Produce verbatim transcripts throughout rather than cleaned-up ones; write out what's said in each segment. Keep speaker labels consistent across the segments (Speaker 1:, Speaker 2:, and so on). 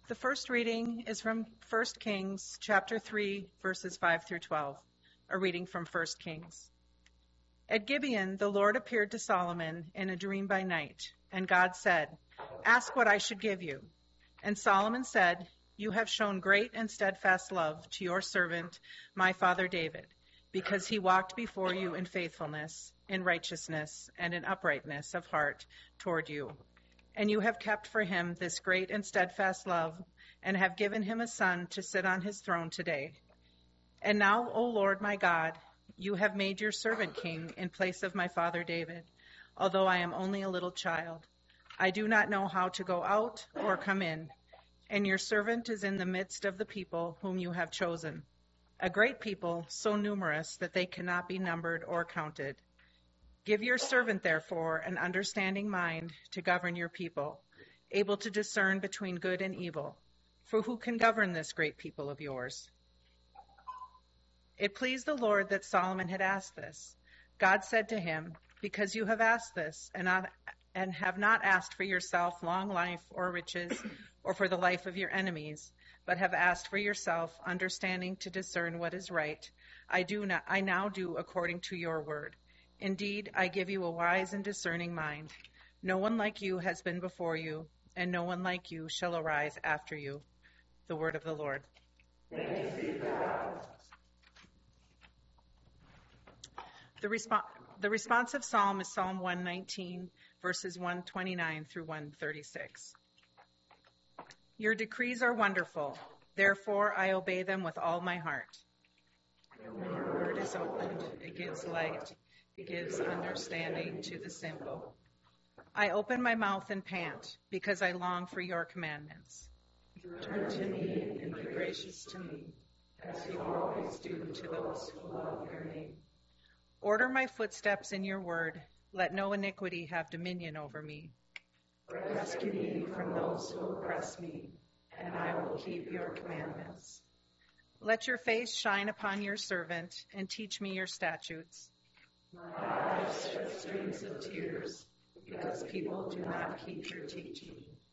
Speaker 1: The first reading is from First Kings chapter three, verses five through twelve, a reading from First Kings. At Gibeon, the Lord appeared to Solomon in a dream by night, and God said, "Ask what I should give you." And Solomon said, "You have shown great and steadfast love to your servant, my father David, because he walked before you in faithfulness, in righteousness, and in uprightness of heart toward you. And you have kept for him this great and steadfast love, and have given him a son to sit on his throne today. And now, O Lord my God, you have made your servant king in place of my father David, although I am only a little child. I do not know how to go out or come in, and your servant is in the midst of the people whom you have chosen, a great people, so numerous that they cannot be numbered or counted. Give your servant, therefore, an understanding mind to govern your people, able to discern between good and evil. For who can govern this great people of yours?" It pleased the Lord that Solomon had asked this. God said to him, "Because you have asked this, and, not, and have not asked for yourself long life or riches, or for the life of your enemies, but have asked for yourself understanding to discern what is right, I do not, I now do according to your word. Indeed, I give you a wise and discerning mind. No one like you has been before you, and no one like you shall arise after you." The word of the Lord.
Speaker 2: Thanks be to God.
Speaker 1: The, resp- the responsive psalm is Psalm one nineteen, verses one twenty-nine through one thirty-six. Your decrees are wonderful, therefore I obey them with all my heart. When your word is opened, it gives light. It gives understanding to the simple. I open my mouth and pant, because I long for your commandments. Turn to me and be gracious to me, as you always do to those who love your name. Order my footsteps in your word. Let no iniquity have dominion over me. Rescue me from those who oppress me, and I will keep your commandments. Let your face shine upon your servant, and teach me your statutes. My eyes shed streams of tears, because people do not keep your teaching.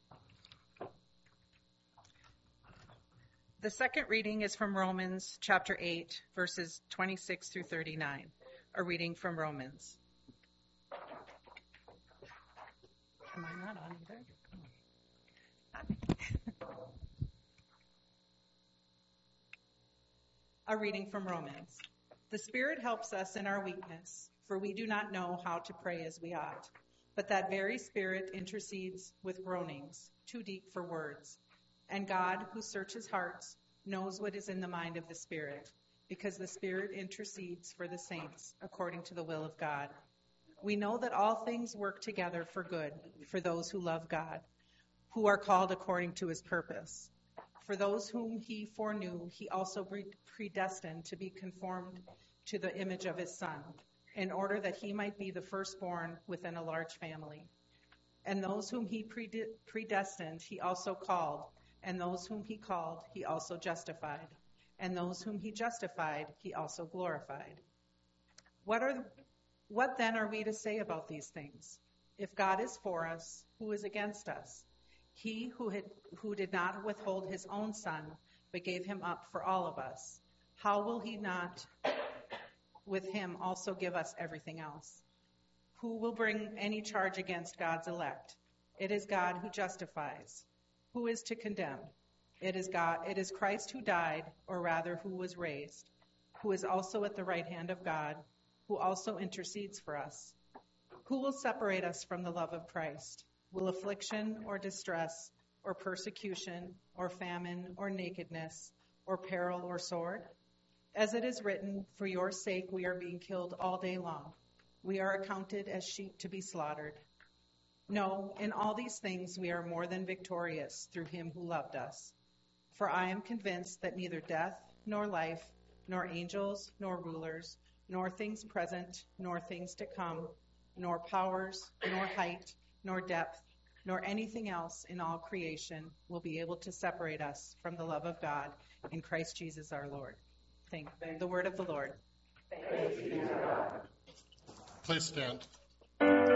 Speaker 1: The second reading is from Romans chapter eight, verses twenty-six through thirty-nine, a reading from Romans. Am I not on either? A reading from Romans. The Spirit helps us in our weakness, for we do not know how to pray as we ought. But that very Spirit intercedes with groanings, too deep for words. And God, who searches hearts, knows what is in the mind of the Spirit, because the Spirit intercedes for the saints according to the will of God. We know that all things work together for good for those who love God, who are called according to his purpose. For those whom he foreknew, he also predestined to be conformed to the image of his Son, in order that he might be the firstborn within a large family. And those whom he predestined, he also called, and those whom he called, he also justified, and those whom he justified, he also glorified. What are what then are we to say about these things? If God is for us, who is against us? He who had, who did not withhold his own Son, but gave him up for all of us, how will he not with him also give us everything else? Who will bring any charge against God's elect? It is God who justifies. Who is to condemn? It is God. It is Christ who died, or rather who was raised, who is also at the right hand of God, who also intercedes for us. Who will separate us from the love of Christ? Will affliction or distress or persecution or famine or nakedness or peril or sword? As it is written, for your sake we are being killed all day long. We are accounted as sheep to be slaughtered. No, in all these things we are more than victorious through him who loved us. For I am convinced that neither death nor life, nor angels nor rulers, nor things present, nor things to come, nor powers, nor height, nor depth, nor anything else in all creation will be able to separate us from the love of God in Christ Jesus our Lord. Thank the word of the Lord.
Speaker 2: Thanks be to God.
Speaker 3: Please stand.